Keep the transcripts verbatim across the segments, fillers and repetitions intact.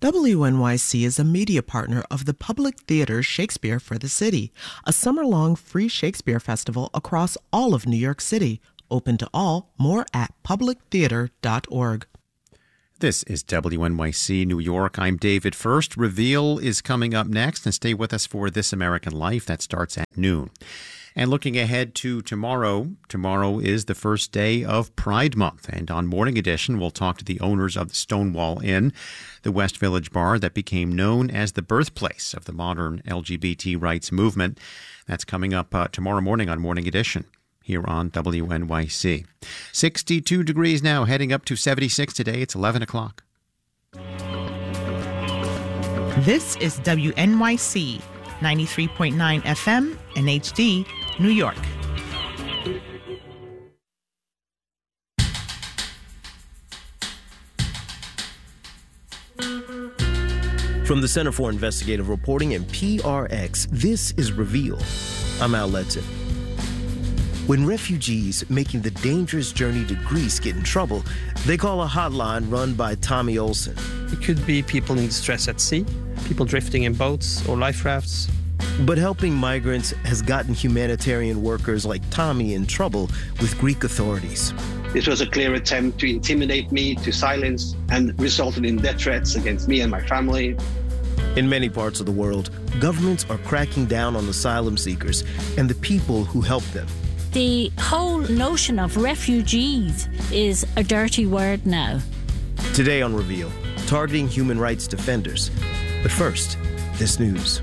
W N Y C is a media partner of the Public Theater's Shakespeare for the City, a summer-long free Shakespeare festival across all of New York City. Open to all. More at public theater dot org. This is W N Y C New York. I'm David First. Reveal is coming up next, and stay with us for This American Life. That starts at noon. And looking ahead to tomorrow, tomorrow is the first day of Pride Month. And on Morning Edition, we'll talk to the owners of the Stonewall Inn, the West Village bar that became known as the birthplace of the modern L G B T rights movement. That's coming up uh, tomorrow morning on Morning Edition here on W N Y C. sixty-two degrees now, heading up to seventy-six today. It's eleven o'clock. This is W N Y C, ninety-three point nine F M and H D, New York. From the Center for Investigative Reporting and P R X, this is Reveal. I'm Al Letson. When refugees making the dangerous journey to Greece get in trouble, they call a hotline run by Tommy Olson. It could be people in distress at sea, people drifting in boats or life rafts. But helping migrants has gotten humanitarian workers like Tommy in trouble with Greek authorities. This was a clear attempt to intimidate me to silence and resulted in death threats against me and my family. In many parts of the world, governments are cracking down on asylum seekers and the people who help them. The whole notion of refugees is a dirty word now. Today on Reveal, targeting human rights defenders. But first, this news.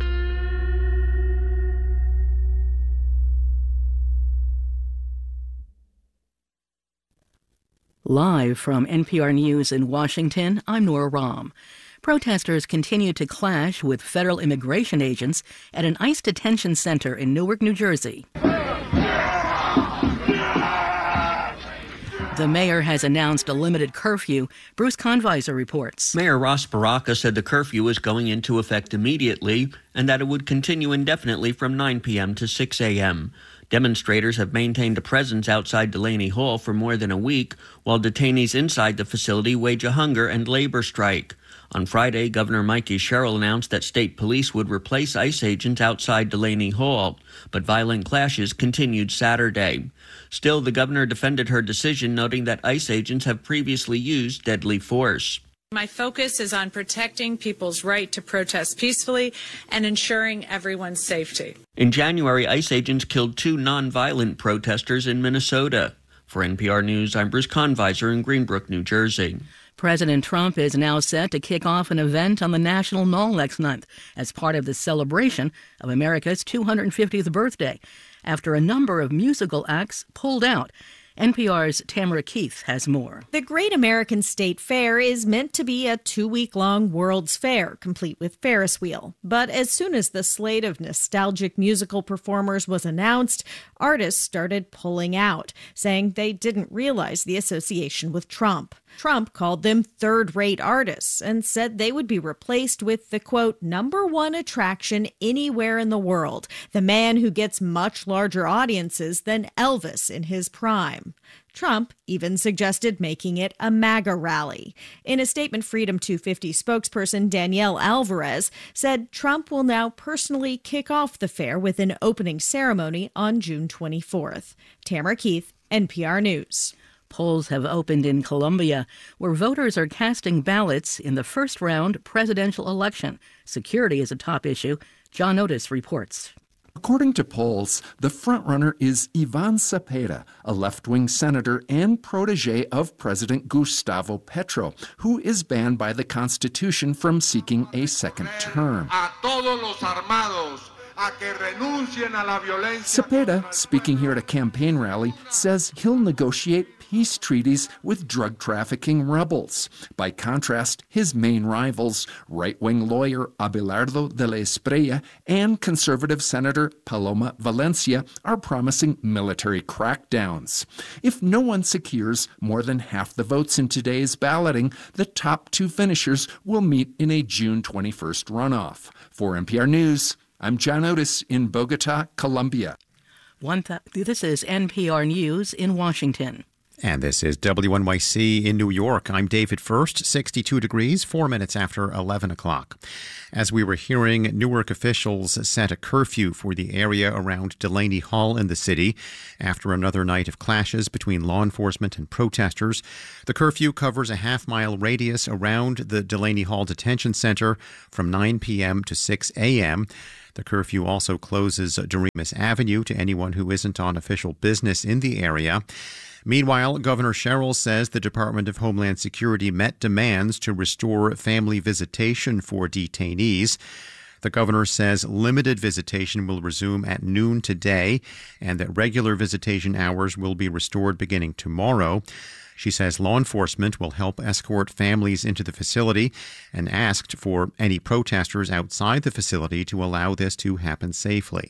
Live from N P R News in Washington, I'm Nora Rahm. Protesters continue to clash with federal immigration agents at an ICE detention center in Newark, New Jersey. The mayor has announced a limited curfew. Bruce Conviser reports. Mayor Ross Baraka said the curfew is going into effect immediately and that it would continue indefinitely from nine p.m. to six a.m. Demonstrators have maintained a presence outside Delaney Hall for more than a week, while detainees inside the facility wage a hunger and labor strike. On Friday, Governor Mikey Sherrill announced that state police would replace ICE agents outside Delaney Hall, but violent clashes continued Saturday. Still, the governor defended her decision, noting that ICE agents have previously used deadly force. My focus is on protecting people's right to protest peacefully and ensuring everyone's safety. In January, ICE agents killed two nonviolent protesters in Minnesota. For N P R News, I'm Bruce Conviser in Greenbrook, New Jersey. President Trump is now set to kick off an event on the National Mall next month as part of the celebration of America's two hundred fiftieth birthday, after a number of musical acts pulled out. N P R's Tamara Keith has more. The Great American State Fair is meant to be a two-week-long World's Fair, complete with Ferris wheel. But as soon as the slate of nostalgic musical performers was announced, artists started pulling out, saying they didn't realize the association with Trump. Trump called them third-rate artists and said they would be replaced with the, quote, number one attraction anywhere in the world, the man who gets much larger audiences than Elvis in his prime. Trump even suggested making it a MAGA rally. In a statement, Freedom two fifty spokesperson Danielle Alvarez said Trump will now personally kick off the fair with an opening ceremony on June twenty-fourth. Tamara Keith, N P R News. Polls have opened in Colombia, where voters are casting ballots in the first-round presidential election. Security is a top issue. John Otis reports. According to polls, the frontrunner is Ivan Cepeda, a left-wing senator and protege of President Gustavo Petro, who is banned by the Constitution from seeking a second term. Cepeda, speaking here at a campaign rally, says he'll negotiate peace treaties with drug trafficking rebels. By contrast, his main rivals, right-wing lawyer Abelardo de la Espriella and conservative Senator Paloma Valencia, are promising military crackdowns. If no one secures more than half the votes in today's balloting, the top two finishers will meet in a June twenty-first runoff. For N P R News, I'm John Otis in Bogota, Colombia. One th- this is N P R News in Washington. And this is W N Y C in New York. I'm David First, sixty-two degrees, four minutes after eleven o'clock. As we were hearing, Newark officials set a curfew for the area around Delaney Hall in the city after another night of clashes between law enforcement and protesters. The curfew covers a half-mile radius around the Delaney Hall Detention Center from nine p.m. to six a.m. The curfew also closes Doremus Avenue to anyone who isn't on official business in the area. Meanwhile, Governor Sherrill says the Department of Homeland Security met demands to restore family visitation for detainees. The governor says limited visitation will resume at noon today and that regular visitation hours will be restored beginning tomorrow. She says law enforcement will help escort families into the facility and asked for any protesters outside the facility to allow this to happen safely.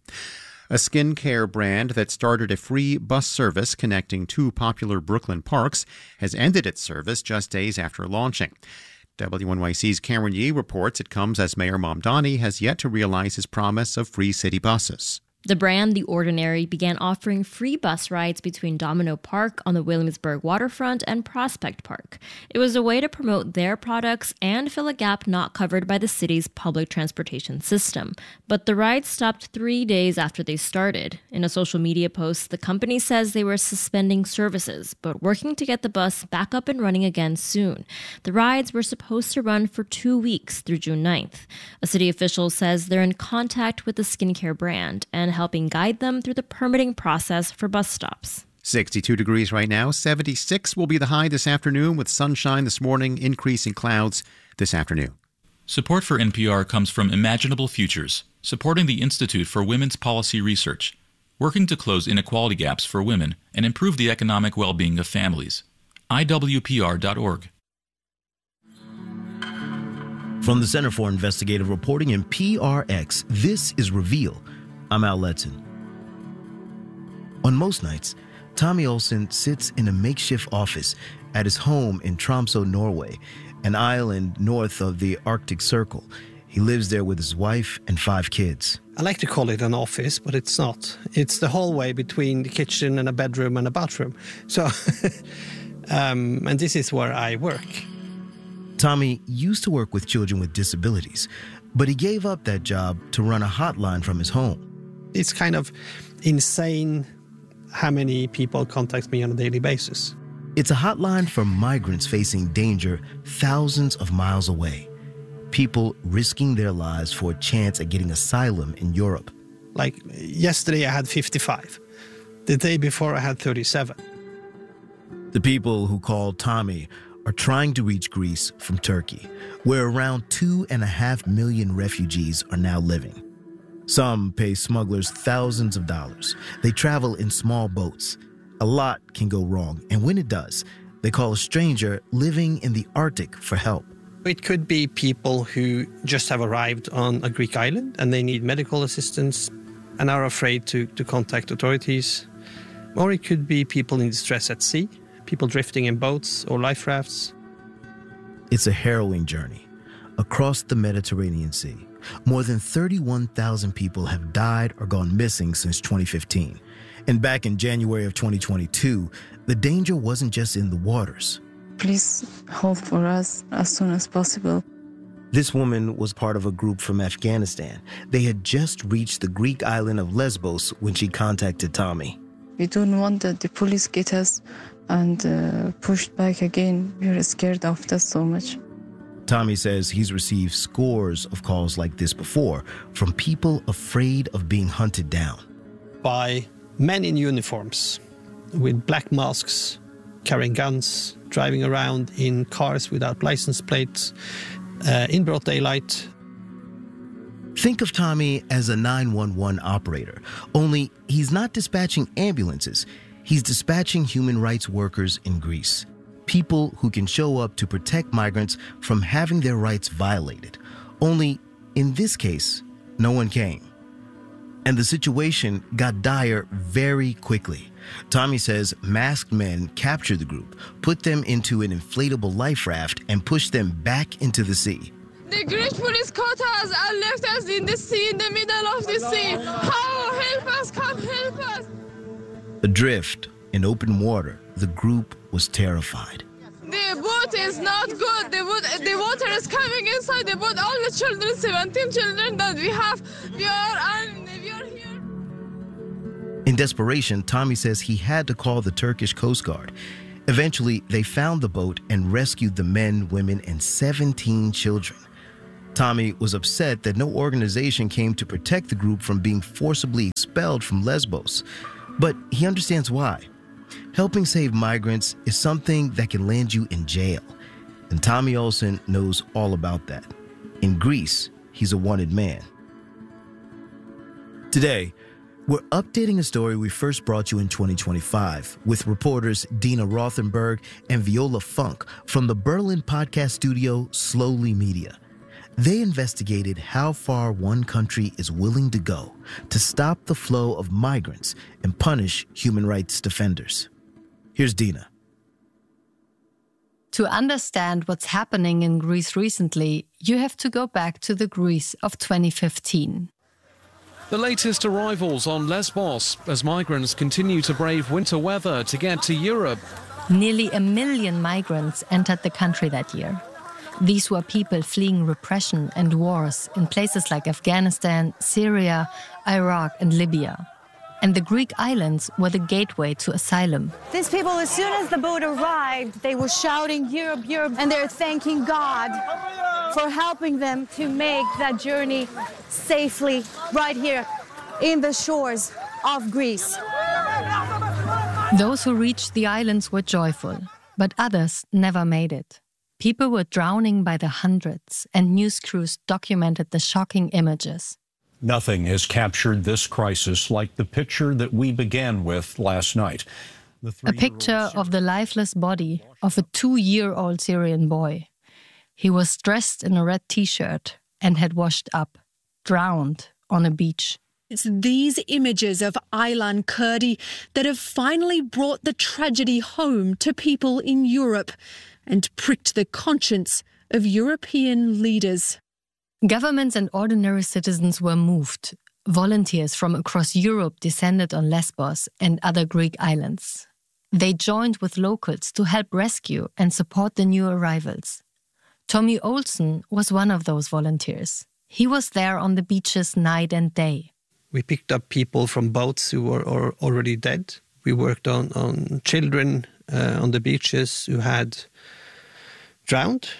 A skincare brand that started a free bus service connecting two popular Brooklyn parks has ended its service just days after launching. W N Y C's Karen Yee reports it comes as Mayor Mamdani has yet to realize his promise of free city buses. The brand, The Ordinary, began offering free bus rides between Domino Park on the Williamsburg waterfront and Prospect Park. It was a way to promote their products and fill a gap not covered by the city's public transportation system. But the rides stopped three days after they started. In a social media post, the company says they were suspending services, but working to get the bus back up and running again soon. The rides were supposed to run for two weeks through June ninth. A city official says they're in contact with the skincare brand and helping guide them through the permitting process for bus stops. sixty-two degrees right now. seventy-six will be the high this afternoon with sunshine this morning, increasing clouds this afternoon. Support for N P R comes from Imaginable Futures, supporting the Institute for Women's Policy Research, working to close inequality gaps for women and improve the economic well-being of families. I W P R dot org. From the Center for Investigative Reporting and P R X, this is Reveal. I'm Al Letson. On most nights, Tommy Olsen sits in a makeshift office at his home in Tromsø, Norway, an island north of the Arctic Circle. He lives there with his wife and five kids. I like to call it an office, but it's not. It's the hallway between the kitchen and a bedroom and a bathroom. So, um, and this is where I work. Tommy used to work with children with disabilities, but he gave up that job to run a hotline from his home. It's kind of insane how many people contact me on a daily basis. It's a hotline for migrants facing danger thousands of miles away. People risking their lives for a chance at getting asylum in Europe. Like yesterday I had fifty-five. The day before I had thirty-seven. The people who called Tommy are trying to reach Greece from Turkey, where around two and a half million refugees are now living. Some pay smugglers thousands of dollars. They travel in small boats. A lot can go wrong, and when it does, they call a stranger living in the Arctic for help. It could be people who just have arrived on a Greek island and they need medical assistance and are afraid to, to contact authorities. Or it could be people in distress at sea, people drifting in boats or life rafts. It's a harrowing journey across the Mediterranean Sea. More than thirty-one thousand people have died or gone missing since twenty fifteen. And back in January of twenty twenty-two, the danger wasn't just in the waters. Please hold for us as soon as possible. This woman was part of a group from Afghanistan. They had just reached the Greek island of Lesbos when she contacted Tommy. We don't want that the police get us and uh, pushed back again. We're scared of that so much. Tommy says he's received scores of calls like this before from people afraid of being hunted down. By men in uniforms with black masks, carrying guns, driving around in cars without license plates, uh, in broad daylight. Think of Tommy as a nine one one operator, only he's not dispatching ambulances. He's dispatching human rights workers in Greece. People who can show up to protect migrants from having their rights violated. Only, in this case, no one came. And the situation got dire very quickly. Tommy says masked men captured the group, put them into an inflatable life raft, and pushed them back into the sea. The Greek police caught us and left us in the sea, in the middle of the sea. How? Help us, come help us. Adrift in open water, the group was terrified. The boat is not good. The, boat, the water is coming inside the boat. All the children, seventeen children that we have, we are, and we are here. In desperation, Tommy says he had to call the Turkish Coast Guard. Eventually, they found the boat and rescued the men, women, and seventeen children. Tommy was upset that no organization came to protect the group from being forcibly expelled from Lesbos. But he understands why. Helping save migrants is something that can land you in jail. And Tommy Olsen knows all about that. In Greece, he's a wanted man. Today, we're updating a story we first brought you in twenty twenty-five with reporters Dina Rothenberg and Viola Funk from the Berlin podcast studio Slowly Media. They investigated how far one country is willing to go to stop the flow of migrants and punish human rights defenders. Here's Dina. To understand what's happening in Greece recently, you have to go back to the Greece of twenty fifteen. The latest arrivals on Lesbos as migrants continue to brave winter weather to get to Europe. Nearly a million migrants entered the country that year. These were people fleeing repression and wars in places like Afghanistan, Syria, Iraq, and Libya. And the Greek islands were the gateway to asylum. These people, as soon as the boat arrived, they were shouting, Europe, Europe, and they're thanking God for helping them to make that journey safely right here in the shores of Greece. Those who reached the islands were joyful, but others never made it. People were drowning by the hundreds, and news crews documented the shocking images. Nothing has captured this crisis like the picture that we began with last night. A picture of the lifeless body of a two-year-old Syrian boy. He was dressed in a red T-shirt and had washed up, drowned on a beach. It's these images of Aylan Kurdi that have finally brought the tragedy home to people in Europe and pricked the conscience of European leaders. Governments and ordinary citizens were moved. Volunteers from across Europe descended on Lesbos and other Greek islands. They joined with locals to help rescue and support the new arrivals. Tommy Olsen was one of those volunteers. He was there on the beaches night and day. We picked up people from boats who were or already dead. We worked on, on children uh, on the beaches who had drowned.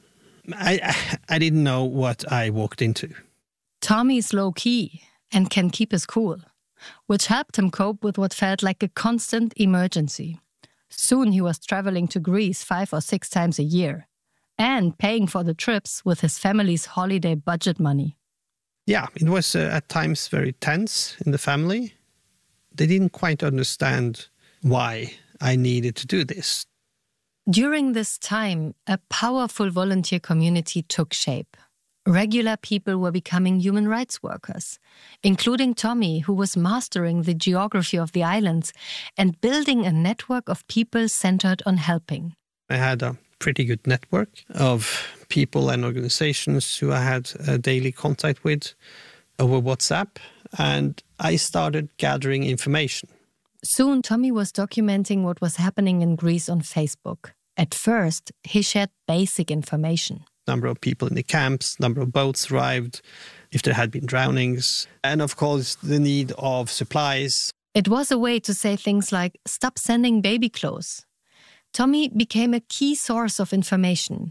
I, I I didn't know what I walked into. Tommy is low-key and can keep his cool, which helped him cope with what felt like a constant emergency. Soon he was traveling to Greece five or six times a year and paying for the trips with his family's holiday budget money. Yeah, it was uh, at times very tense in the family. They didn't quite understand why I needed to do this. During this time, a powerful volunteer community took shape. Regular people were becoming human rights workers, including Tommy, who was mastering the geography of the islands and building a network of people centered on helping. I had a pretty good network of people and organizations who I had a daily contact with over WhatsApp, and I started gathering information. Soon, Tommy was documenting what was happening in Greece on Facebook. At first, he shared basic information. Number of people in the camps, number of boats arrived, if there had been drownings, and of course the need of supplies. It was a way to say things like, stop sending baby clothes. Tommy became a key source of information.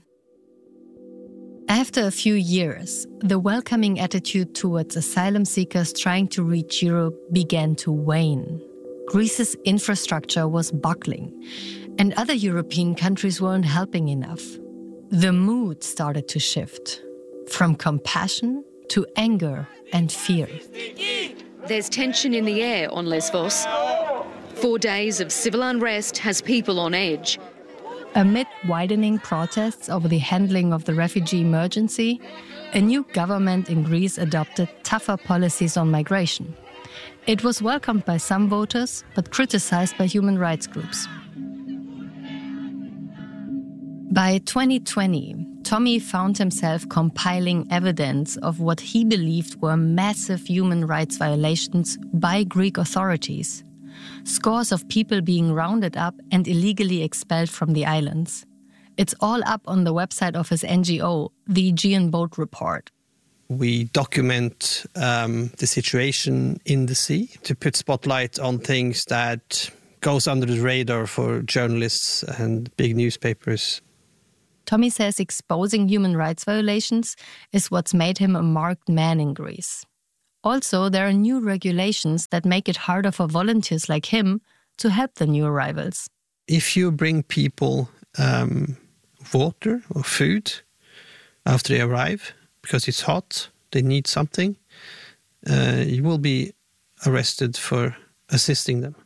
After a few years, the welcoming attitude towards asylum seekers trying to reach Europe began to wane. Greece's infrastructure was buckling, and other European countries weren't helping enough. The mood started to shift, from compassion to anger and fear. There's tension in the air on Lesbos. Four days of civil unrest has people on edge. Amid widening protests over the handling of the refugee emergency, a new government in Greece adopted tougher policies on migration. It was welcomed by some voters, but criticized by human rights groups. By twenty twenty, Tommy found himself compiling evidence of what he believed were massive human rights violations by Greek authorities. scores of people being rounded up and illegally expelled from the islands. It's all up on the website of his N G O, the Aegean Boat Report. We document um, the situation in the sea to put spotlight on things that goes under the radar for journalists and big newspapers. Tommy says exposing human rights violations is what's made him a marked man in Greece. Also, there are new regulations that make it harder for volunteers like him to help the new arrivals. If you bring people um, water or food after they arrive, because it's hot, they need something, uh, you will be arrested for assisting them.